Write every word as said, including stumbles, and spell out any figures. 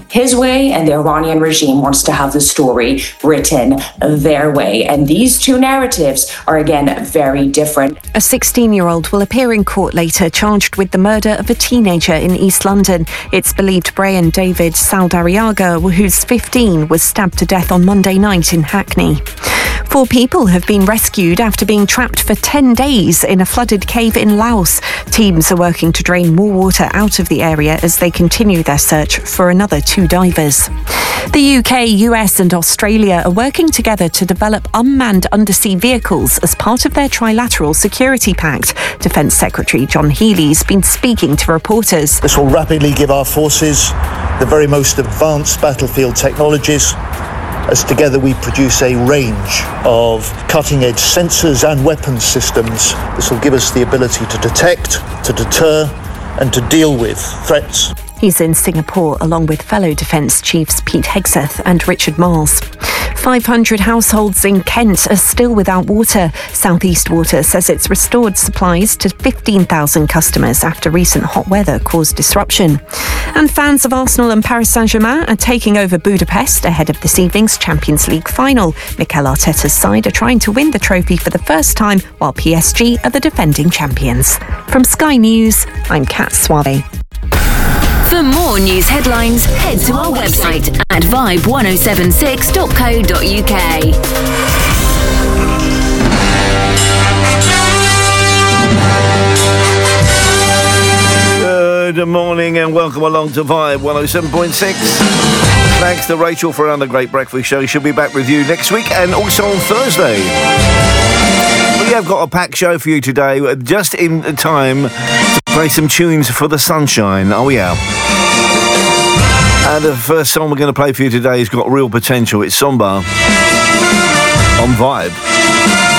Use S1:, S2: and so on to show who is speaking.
S1: his way, and the Iranian regime wants to have the story written their way. And these two narratives are, again, very different.
S2: A sixteen-year-old will appear in court later, charged with the murder of a teenager in East London. It's believed Brian David Saldariaga, who's fifteen, was stabbed to death on Monday night in Hackney. Four people have been rescued after being trapped for ten days in a flooded cave in Laos. Teams are working to drain more water out of the area as they continue their search for another two divers. The U K, U S and Australia are working together to develop unmanned undersea vehicles as part of their trilateral security pact. Defence Secretary John Healey's been speaking to reporters.
S3: This will rapidly give our forces the very most advanced battlefield technologies, as together we produce a range of cutting-edge sensors and weapons systems. This will give us the ability to detect, to deter, and to deal with threats.
S2: He's in Singapore along with fellow Defence Chiefs Pete Hegseth and Richard Marles. five hundred households in Kent are still without water. South East Water says it's restored supplies to fifteen thousand customers after recent hot weather caused disruption. And fans of Arsenal and Paris Saint-Germain are taking over Budapest ahead of this evening's Champions League final. Mikel Arteta's side are trying to win the trophy for the first time, while P S G are the defending champions. From Sky News, I'm Kat Suave.
S4: For more news headlines, head to our website at vibe ten seventy-six dot co dot uk.
S5: Good morning and welcome along to Vibe one oh seven point six. Thanks to Rachel for another great breakfast show. She'll be back with you next week and also on Thursday. We have got a packed show for you today, just in time to play some tunes for the sunshine. Oh yeah. And the first song we're going to play for you today has got real potential. It's Somba on Vibe.